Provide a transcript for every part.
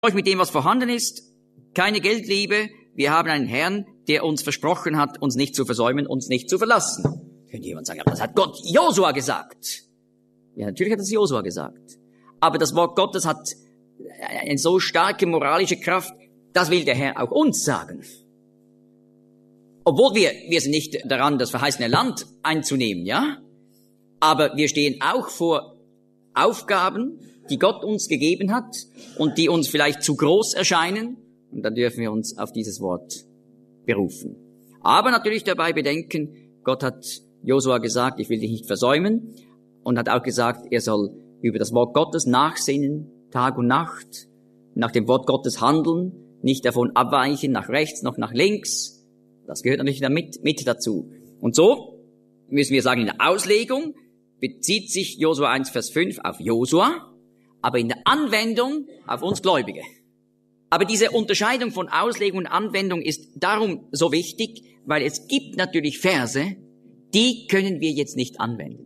euch mit dem, was vorhanden ist, keine Geldliebe. Wir haben einen Herrn, der uns versprochen hat, uns nicht zu versäumen, uns nicht zu verlassen. Könnte jemand sagen, aber das hat Gott Josua gesagt. Ja, natürlich hat das Josua gesagt. Aber das Wort Gottes hat eine so starke moralische Kraft, das will der Herr auch uns sagen. Obwohl wir sind nicht daran, das verheißene Land einzunehmen, ja? Aber wir stehen auch vor Aufgaben, die Gott uns gegeben hat und die uns vielleicht zu groß erscheinen. Und dann dürfen wir uns auf dieses Wort berufen. Aber natürlich dabei bedenken, Gott hat Josua gesagt, ich will dich nicht versäumen. Und hat auch gesagt, er soll über das Wort Gottes nachsinnen, Tag und Nacht, nach dem Wort Gottes handeln, nicht davon abweichen, nach rechts noch nach links. Das gehört natürlich mit dazu. Und so müssen wir sagen, in der Auslegung bezieht sich Josua 1, Vers 5 auf Josua, aber in der Anwendung auf uns Gläubige. Aber diese Unterscheidung von Auslegung und Anwendung ist darum so wichtig, weil es gibt natürlich Verse, die können wir jetzt nicht anwenden.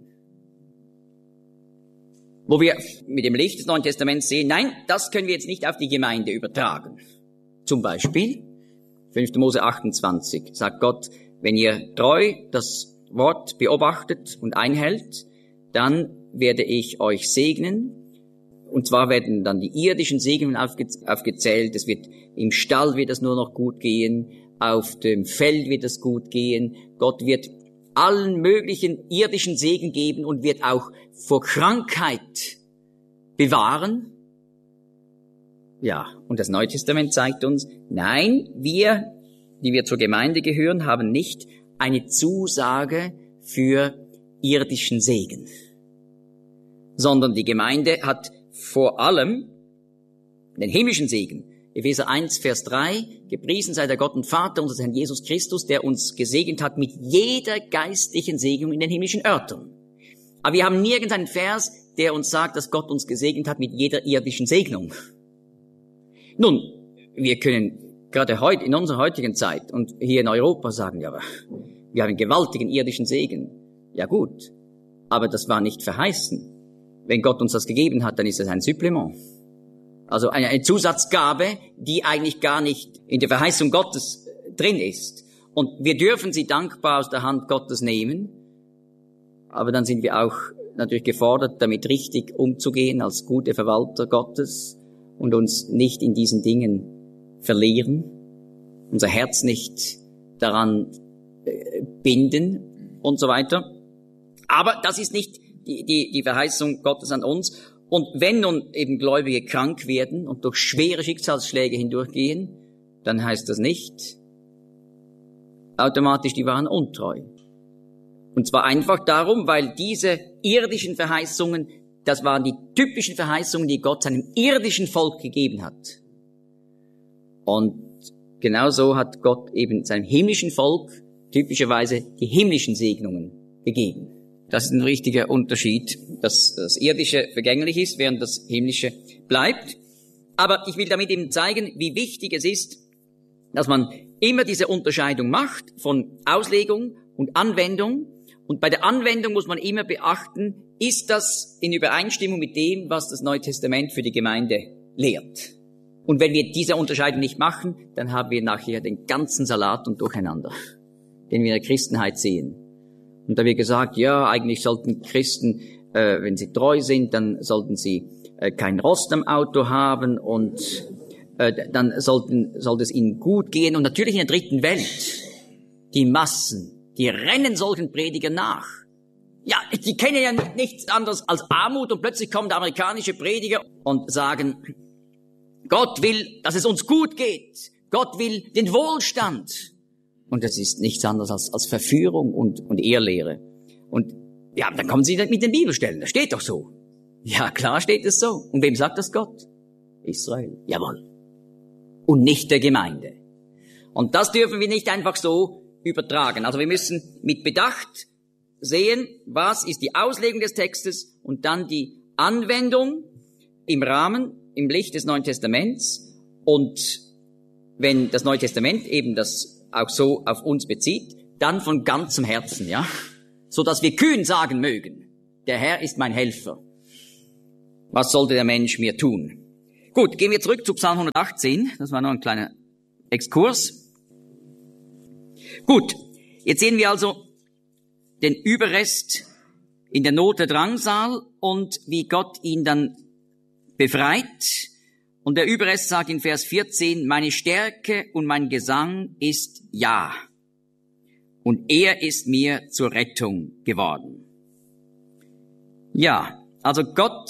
Wo wir mit dem Licht des Neuen Testaments sehen, nein, das können wir jetzt nicht auf die Gemeinde übertragen. Zum Beispiel 5. Mose 28 sagt Gott, wenn ihr treu das Wort beobachtet und einhält, dann werde ich euch segnen. Und zwar werden dann die irdischen Segnungen aufgezählt. Es wird im Stall wird es nur noch gut gehen, auf dem Feld wird es gut gehen. Gott wird allen möglichen irdischen Segen geben und wird auch vor Krankheit bewahren. Ja, und das Neue Testament zeigt uns, nein, wir, die wir zur Gemeinde gehören, haben nicht eine Zusage für irdischen Segen, sondern die Gemeinde hat vor allem den himmlischen Segen. Epheser 1, Vers 3, gepriesen sei der Gott und Vater unseres Herrn Jesus Christus, der uns gesegnet hat mit jeder geistlichen Segnung in den himmlischen Örtern. Aber wir haben nirgends einen Vers, der uns sagt, dass Gott uns gesegnet hat mit jeder irdischen Segnung. Nun, wir können gerade heute, in unserer heutigen Zeit und hier in Europa sagen, ja, aber wir haben einen gewaltigen irdischen Segen. Ja gut, aber das war nicht verheißen. Wenn Gott uns das gegeben hat, dann ist es ein Supplement. Also eine Zusatzgabe, die eigentlich gar nicht in der Verheißung Gottes drin ist. Und wir dürfen sie dankbar aus der Hand Gottes nehmen, aber dann sind wir auch natürlich gefordert, damit richtig umzugehen als gute Verwalter Gottes und uns nicht in diesen Dingen verlieren, unser Herz nicht daran binden und so weiter. Aber das ist nicht die Verheißung Gottes an uns. Und wenn nun eben Gläubige krank werden und durch schwere Schicksalsschläge hindurchgehen, dann heißt das nicht automatisch, die waren untreu. Und zwar einfach darum, weil diese irdischen Verheißungen, das waren die typischen Verheißungen, die Gott seinem irdischen Volk gegeben hat. Und genauso hat Gott eben seinem himmlischen Volk typischerweise die himmlischen Segnungen gegeben. Das ist ein richtiger Unterschied, dass das Irdische vergänglich ist, während das Himmlische bleibt. Aber ich will damit eben zeigen, wie wichtig es ist, dass man immer diese Unterscheidung macht von Auslegung und Anwendung. Und bei der Anwendung muss man immer beachten, ist das in Übereinstimmung mit dem, was das Neue Testament für die Gemeinde lehrt. Und wenn wir diese Unterscheidung nicht machen, dann haben wir nachher den ganzen Salat und Durcheinander, den wir in der Christenheit sehen. Und da wird gesagt, ja, eigentlich sollten Christen, wenn sie treu sind, dann sollten sie kein Rost am Auto haben und dann sollte es ihnen gut gehen. Und natürlich in der dritten Welt, die Massen, die rennen solchen Predigern nach. Ja, die kennen ja nichts anderes als Armut und plötzlich kommen der amerikanische Prediger und sagen, Gott will, dass es uns gut geht. Gott will den Wohlstand. Und das ist nichts anderes als Verführung und Irrlehre. Und ja, dann kommen sie mit den Bibelstellen. Das steht doch so. Ja, klar steht es so. Und wem sagt das Gott? Israel. Jawohl. Und nicht der Gemeinde. Und das dürfen wir nicht einfach so übertragen. Also wir müssen mit Bedacht sehen, was ist die Auslegung des Textes und dann die Anwendung im Rahmen, im Licht des Neuen Testaments. Und wenn das Neue Testament eben das auch so auf uns bezieht, dann von ganzem Herzen, ja, so dass wir kühn sagen mögen, der Herr ist mein Helfer. Was sollte der Mensch mir tun? Gut, gehen wir zurück zu Psalm 118. Das war noch ein kleiner Exkurs. Gut, jetzt sehen wir also den Überrest in der Not der Drangsal und wie Gott ihn dann befreit. Und der Überrest sagt in Vers 14, meine Stärke und mein Gesang ist Ja. Und er ist mir zur Rettung geworden. Ja, also Gott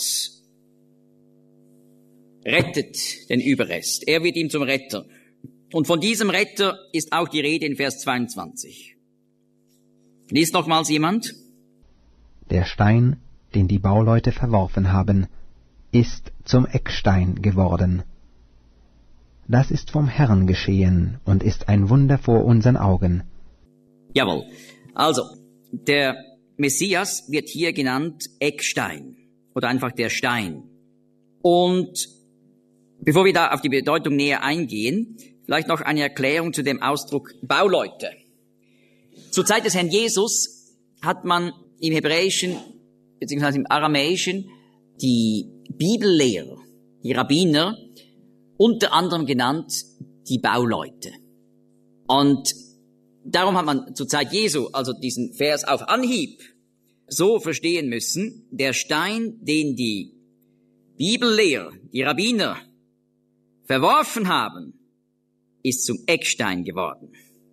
rettet den Überrest. Er wird ihm zum Retter. Und von diesem Retter ist auch die Rede in Vers 22. Liest nochmals jemand. Der Stein, den die Bauleute verworfen haben, ist zum Eckstein geworden. Das ist vom Herrn geschehen und ist ein Wunder vor unseren Augen. Jawohl. Also, der Messias wird hier genannt Eckstein oder einfach der Stein. Und bevor wir da auf die Bedeutung näher eingehen, vielleicht noch eine Erklärung zu dem Ausdruck Bauleute. Zur Zeit des Herrn Jesus hat man im Hebräischen bzw. im Aramäischen die Bibellehrer, die Rabbiner, unter anderem genannt die Bauleute. Und darum hat man zur Zeit Jesu also diesen Vers auf Anhieb so verstehen müssen, der Stein, den die Bibellehrer, die Rabbiner verworfen haben, ist zum Eckstein geworden.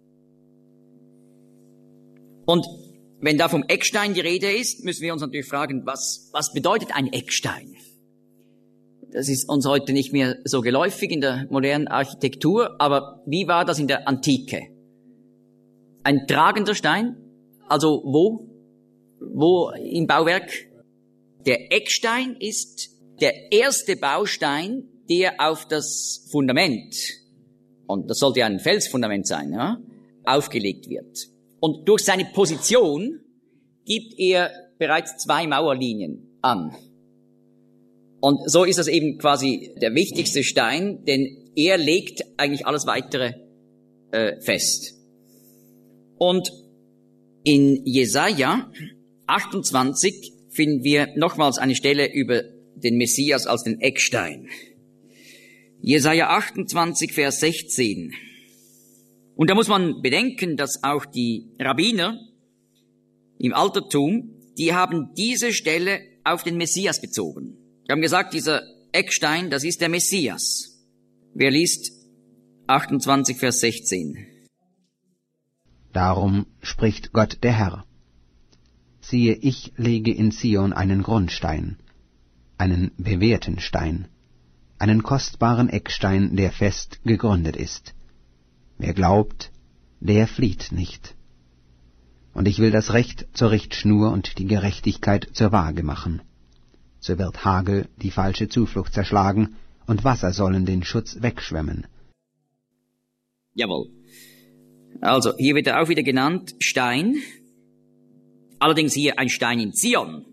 Und wenn da vom Eckstein die Rede ist, müssen wir uns natürlich fragen, was bedeutet ein Eckstein? Das ist uns heute nicht mehr so geläufig in der modernen Architektur, aber wie war das in der Antike? Ein tragender Stein? Also wo im Bauwerk? Der Eckstein ist der erste Baustein, der auf das Fundament, und das sollte ja ein Felsfundament sein, ja, aufgelegt wird. Und durch seine Position gibt er bereits 2 Mauerlinien an. Und so ist das eben quasi der wichtigste Stein, denn er legt eigentlich alles Weitere fest. Und in Jesaja 28 finden wir nochmals eine Stelle über den Messias als den Eckstein. Jesaja 28, Vers 16. Und da muss man bedenken, dass auch die Rabbiner im Altertum, die haben diese Stelle auf den Messias bezogen. Die haben gesagt, dieser Eckstein, das ist der Messias. Wer liest 28, Vers 16? Darum spricht Gott der Herr. Siehe, ich lege in Zion einen Grundstein, einen bewährten Stein, einen kostbaren Eckstein, der fest gegründet ist. Wer glaubt, der flieht nicht. Und ich will das Recht zur Richtschnur und die Gerechtigkeit zur Waage machen. So wird Hagel die falsche Zuflucht zerschlagen, und Wasser sollen den Schutz wegschwemmen. Jawohl. Also, hier wird er auch wieder genannt, Stein. Allerdings hier ein Stein in Zion.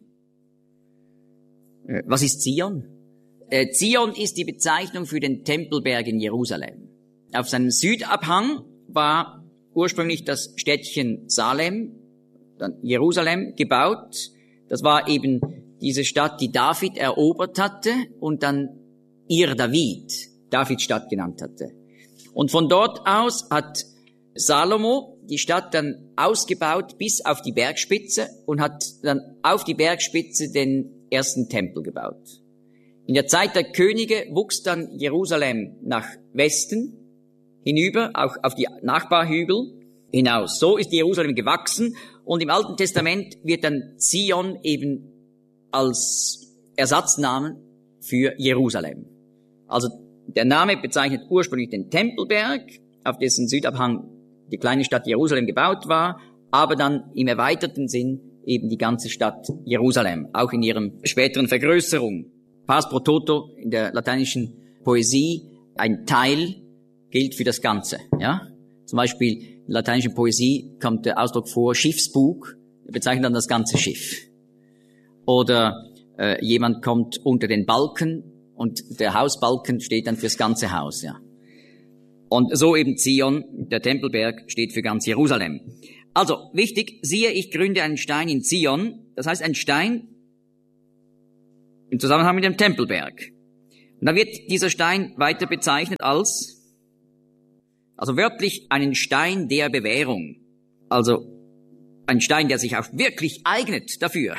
Was ist Zion? Zion ist die Bezeichnung für den Tempelberg in Jerusalem. Auf seinem Südabhang war ursprünglich das Städtchen Salem, dann Jerusalem, gebaut. Das war eben diese Stadt, die David erobert hatte und dann Ir-David, Davids Stadt genannt hatte. Und von dort aus hat Salomo die Stadt dann ausgebaut bis auf die Bergspitze und hat dann auf die Bergspitze den ersten Tempel gebaut. In der Zeit der Könige wuchs dann Jerusalem nach Westen hinüber, auch auf die Nachbarhügel hinaus. So ist Jerusalem gewachsen und im Alten Testament wird dann Zion eben als Ersatznamen für Jerusalem. Also der Name bezeichnet ursprünglich den Tempelberg, auf dessen Südabhang die kleine Stadt Jerusalem gebaut war, aber dann im erweiterten Sinn eben die ganze Stadt Jerusalem, auch in ihrem späteren Vergrößerung. Pars pro toto in der lateinischen Poesie, ein Teil gilt für das Ganze. Ja? Zum Beispiel in der lateinischen Poesie kommt der Ausdruck vor, Schiffsbug, bezeichnet dann das ganze Schiff. Oder jemand kommt unter den Balken und der Hausbalken steht dann fürs ganze Haus. Ja. Und so eben Zion, der Tempelberg, steht für ganz Jerusalem. Also, wichtig, siehe, ich gründe einen Stein in Zion, das heißt ein Stein im Zusammenhang mit dem Tempelberg. Und dann wird dieser Stein weiter bezeichnet als, also wörtlich, einen Stein der Bewährung. Also ein Stein, der sich auch wirklich eignet dafür.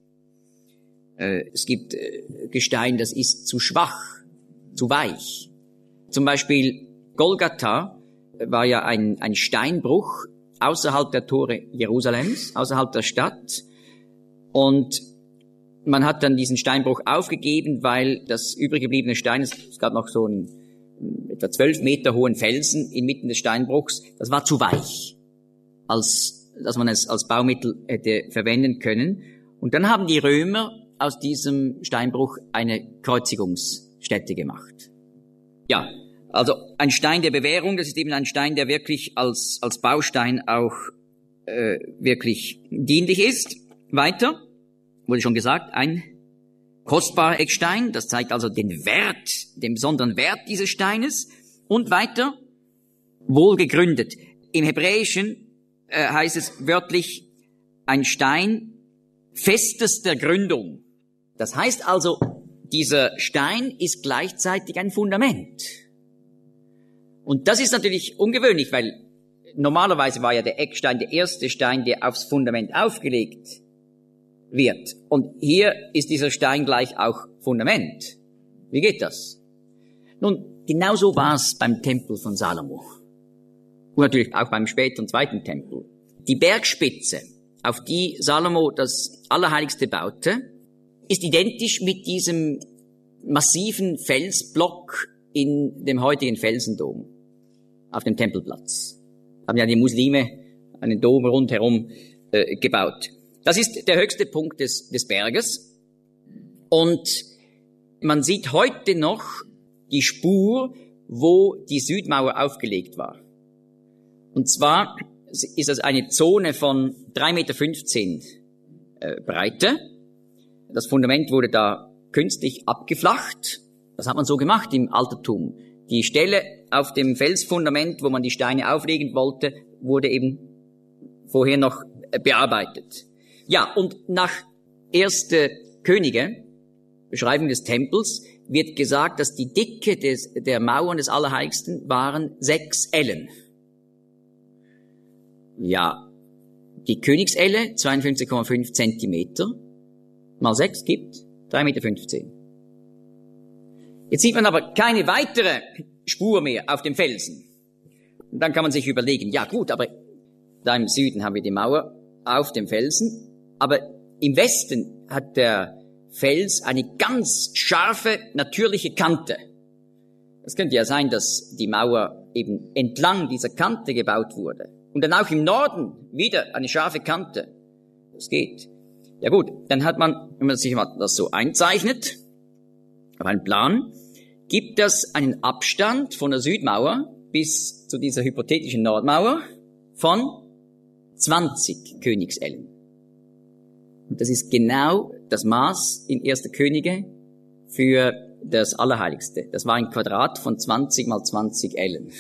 Es gibt Gestein, das ist zu schwach, zu weich. Zum Beispiel Golgatha war ja ein Steinbruch außerhalb der Tore Jerusalems, außerhalb der Stadt. Und man hat dann diesen Steinbruch aufgegeben, weil das übrig gebliebene Stein, es gab noch so einen etwa 12 Meter hohen Felsen inmitten des Steinbruchs, das war zu weich, als dass man es als Baumittel hätte verwenden können. Und dann haben die Römer aus diesem Steinbruch eine Kreuzigungsstätte gemacht. Ja, also ein Stein der Bewährung, das ist eben ein Stein, der wirklich als Baustein auch wirklich dienlich ist. Weiter, wurde schon gesagt, ein kostbarer Eckstein, das zeigt also den Wert, den besonderen Wert dieses Steines. Und weiter, wohlgegründet. Im Hebräischen heißt es wörtlich ein Stein festester Gründung. Das heißt also, dieser Stein ist gleichzeitig ein Fundament. Und das ist natürlich ungewöhnlich, weil normalerweise war ja der Eckstein der erste Stein, der aufs Fundament aufgelegt wird. Und hier ist dieser Stein gleich auch Fundament. Wie geht das? Nun, genauso war es beim Tempel von Salomo. Und natürlich auch beim späteren zweiten Tempel. Die Bergspitze, auf die Salomo das Allerheiligste baute, ist identisch mit diesem massiven Felsblock in dem heutigen Felsendom auf dem Tempelplatz. Haben ja die Muslime einen Dom rundherum gebaut. Das ist der höchste Punkt des Berges. Und man sieht heute noch die Spur, wo die Südmauer aufgelegt war. Und zwar ist das eine Zone von 3,15 Meter Breite. Das Fundament wurde da künstlich abgeflacht. Das hat man so gemacht im Altertum. Die Stelle auf dem Felsfundament, wo man die Steine auflegen wollte, wurde eben vorher noch bearbeitet. Ja, und nach 1. Könige, Beschreibung des Tempels, wird gesagt, dass die Dicke der Mauern des Allerheiligsten waren 6 Ellen. Ja, die Königselle 52,5 Zentimeter mal 6 gibt 3,15 Meter. Jetzt sieht man aber keine weitere Spur mehr auf dem Felsen. Und dann kann man sich überlegen, ja gut, aber da im Süden haben wir die Mauer auf dem Felsen, aber im Westen hat der Fels eine ganz scharfe, natürliche Kante. Es könnte ja sein, dass die Mauer eben entlang dieser Kante gebaut wurde. Und dann auch im Norden wieder eine scharfe Kante. Das geht. Ja gut, dann hat man, wenn man sich mal das so einzeichnet, auf einen Plan, gibt das einen Abstand von der Südmauer bis zu dieser hypothetischen Nordmauer von 20 Königsellen. Und das ist genau das Maß in 1. Könige für das Allerheiligste. Das war ein Quadrat von 20 mal 20 Ellen.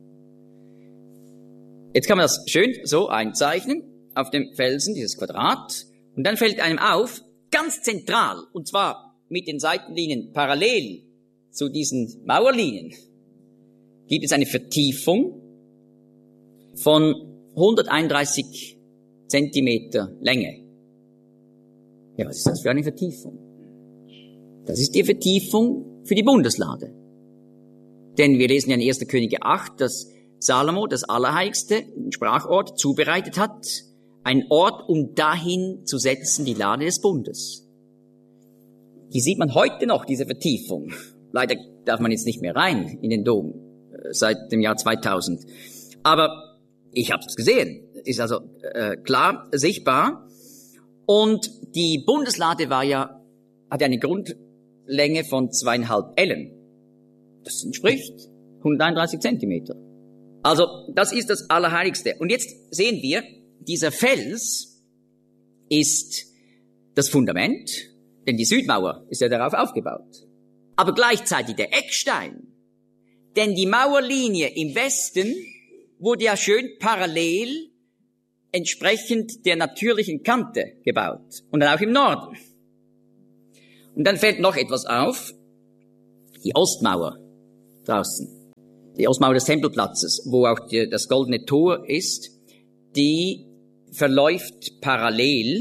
Jetzt kann man das schön so einzeichnen auf dem Felsen, dieses Quadrat. Und dann fällt einem auf, ganz zentral, und zwar mit den Seitenlinien parallel zu diesen Mauerlinien, gibt es eine Vertiefung von 131 Zentimeter Länge. Ja, was ist das für eine Vertiefung? Das ist die Vertiefung für die Bundeslade. Denn wir lesen ja in 1. Könige 8, dass Salomo das Allerheiligste, den Sprachort, zubereitet hat, ein Ort, um dahin zu setzen die Lade des Bundes. Die sieht man heute noch, diese Vertiefung. Leider darf man jetzt nicht mehr rein in den Dom seit dem Jahr 2000. Aber ich habe es gesehen, ist also klar sichtbar. Und die Bundeslade hatte eine Grundlänge von 2,5 Ellen. Das entspricht 131 Zentimeter. Also das ist das Allerheiligste. Und jetzt sehen wir, dieser Fels ist das Fundament, denn die Südmauer ist ja darauf aufgebaut. Aber gleichzeitig der Eckstein, denn die Mauerlinie im Westen wurde ja schön parallel entsprechend der natürlichen Kante gebaut und dann auch im Norden. Und dann fällt noch etwas auf. die Ostmauer draußen, die Ostmauer des Tempelplatzes, wo auch das goldene Tor ist, die verläuft parallel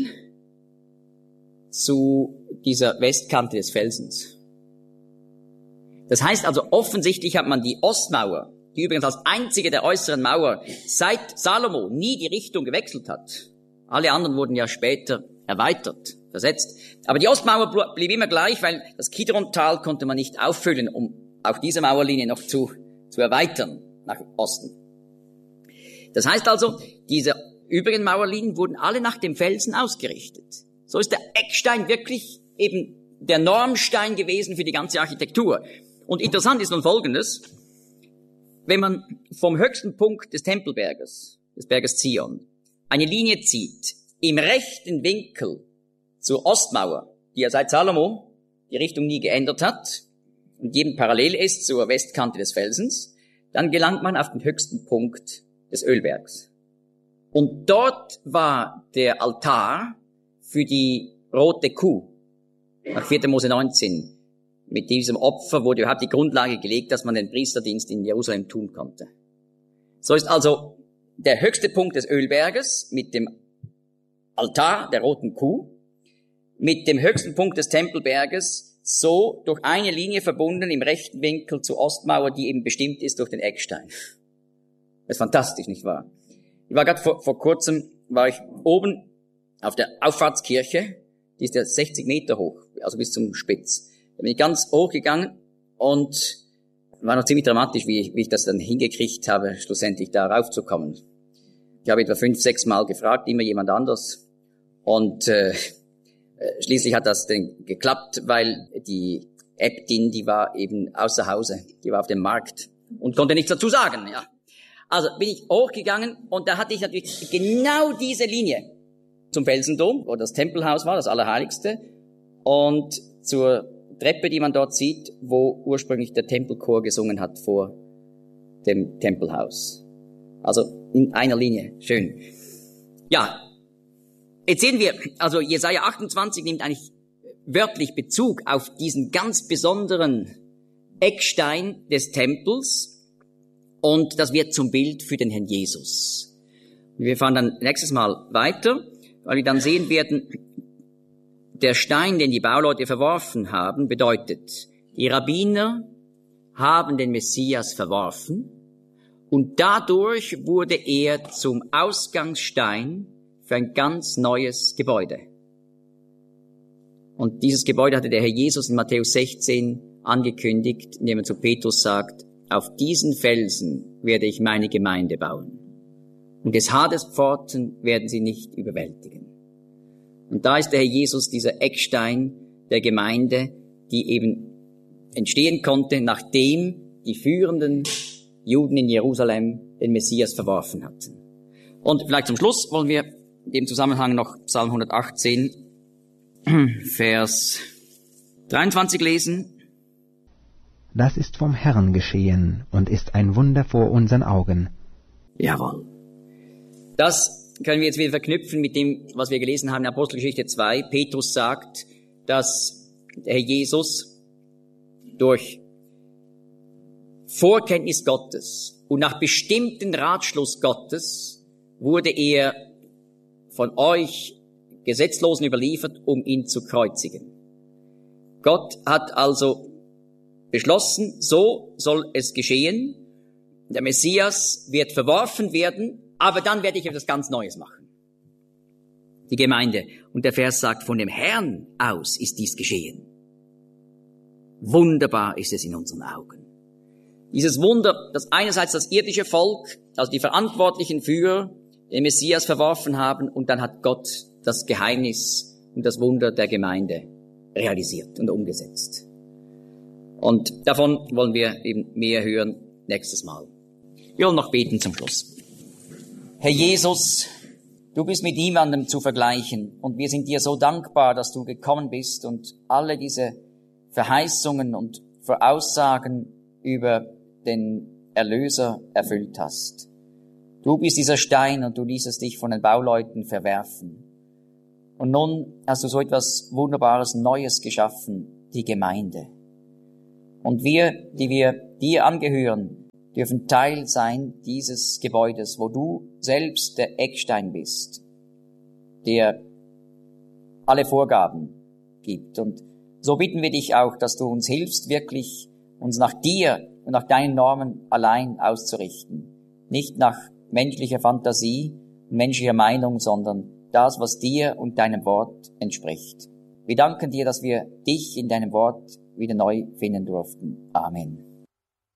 zu dieser Westkante des Felsens. Das heißt also, offensichtlich hat man die Ostmauer, die übrigens als einzige der äußeren Mauer seit Salomo nie die Richtung gewechselt hat. Alle anderen wurden ja später erweitert, versetzt. Aber die Ostmauer blieb immer gleich, weil das Kidron-Tal konnte man nicht auffüllen, um auch diese Mauerlinie noch zu erweitern nach Osten. Das heißt also, diese übrigen Mauerlinien wurden alle nach dem Felsen ausgerichtet. So ist der Eckstein wirklich eben der Normstein gewesen für die ganze Architektur. Und interessant ist nun Folgendes: Wenn man vom höchsten Punkt des Tempelberges, des Berges Zion, eine Linie zieht, im rechten Winkel zur Ostmauer, die ja seit Salomo die Richtung nie geändert hat und jedem parallel ist zur Westkante des Felsens, dann gelangt man auf den höchsten Punkt des Ölbergs. Und dort war der Altar für die rote Kuh, nach 4. Mose 19. Mit diesem Opfer wurde überhaupt die Grundlage gelegt, dass man den Priesterdienst in Jerusalem tun konnte. So ist also der höchste Punkt des Ölberges mit dem Altar der roten Kuh, mit dem höchsten Punkt des Tempelberges so durch eine Linie verbunden im rechten Winkel zur Ostmauer, die eben bestimmt ist durch den Eckstein. Das ist fantastisch, nicht wahr? Ich war gerade vor kurzem, war ich oben auf der Auffahrtskirche, die ist ja 60 Meter hoch, also bis zum Spitz. Da bin ich ganz hoch gegangen und war noch ziemlich dramatisch, wie ich das dann hingekriegt habe, schlussendlich da raufzukommen. Ich habe etwa 5-6 Mal gefragt, immer jemand anders. Und schließlich hat das dann geklappt, weil die Äbtin, die war eben außer Hause, die war auf dem Markt und konnte nichts dazu sagen. Ja. Also bin ich hochgegangen und da hatte ich natürlich genau diese Linie zum Felsendom, wo das Tempelhaus war, das Allerheiligste, und zur Treppe, die man dort sieht, wo ursprünglich der Tempelchor gesungen hat vor dem Tempelhaus. Also in einer Linie. Schön. Ja, jetzt sehen wir, also Jesaja 28 nimmt eigentlich wörtlich Bezug auf diesen ganz besonderen Eckstein des Tempels und das wird zum Bild für den Herrn Jesus. Wir fahren dann nächstes Mal weiter, weil wir dann sehen werden, der Stein, den die Bauleute verworfen haben, bedeutet, die Rabbiner haben den Messias verworfen und dadurch wurde er zum Ausgangsstein für ein ganz neues Gebäude. Und dieses Gebäude hatte der Herr Jesus in Matthäus 16 angekündigt, indem er zu Petrus sagt, auf diesen Felsen werde ich meine Gemeinde bauen. Und des Hades Pforten werden sie nicht überwältigen. Und da ist der Herr Jesus dieser Eckstein der Gemeinde, die eben entstehen konnte, nachdem die führenden Juden in Jerusalem den Messias verworfen hatten. Und vielleicht zum Schluss wollen wir in dem Zusammenhang noch Psalm 118, Vers 23 lesen. Das ist vom Herrn geschehen und ist ein Wunder vor unseren Augen. Jawohl. Das können wir jetzt wieder verknüpfen mit dem, was wir gelesen haben in Apostelgeschichte 2. Petrus sagt, dass der Herr Jesus durch Vorkenntnis Gottes und nach bestimmten Ratschluss Gottes wurde er von euch Gesetzlosen überliefert, um ihn zu kreuzigen. Gott hat also beschlossen, so soll es geschehen. Der Messias wird verworfen werden, aber dann werde ich etwas ganz Neues machen. Die Gemeinde. Und der Vers sagt, von dem Herrn aus ist dies geschehen. Wunderbar ist es in unseren Augen. Dieses Wunder, dass einerseits das irdische Volk, also die Verantwortlichen für den Messias verworfen haben, und dann hat Gott das Geheimnis und das Wunder der Gemeinde realisiert und umgesetzt. Und davon wollen wir eben mehr hören nächstes Mal. Wir wollen noch beten zum Schluss. Herr Jesus, du bist mit niemandem zu vergleichen und wir sind dir so dankbar, dass du gekommen bist und alle diese Verheißungen und Voraussagen über den Erlöser erfüllt hast. Du bist dieser Stein und du ließest dich von den Bauleuten verwerfen. Und nun hast du so etwas Wunderbares Neues geschaffen, die Gemeinde. Und wir, die wir dir angehören, dürfen Teil sein dieses Gebäudes, wo du selbst der Eckstein bist, der alle Vorgaben gibt. Und so bitten wir dich auch, dass du uns hilfst, wirklich uns nach dir und nach deinen Normen allein auszurichten. Nicht nach menschlicher Fantasie, menschlicher Meinung, sondern das, was dir und deinem Wort entspricht. Wir danken dir, dass wir dich in deinem Wort wieder neu finden durften. Amen.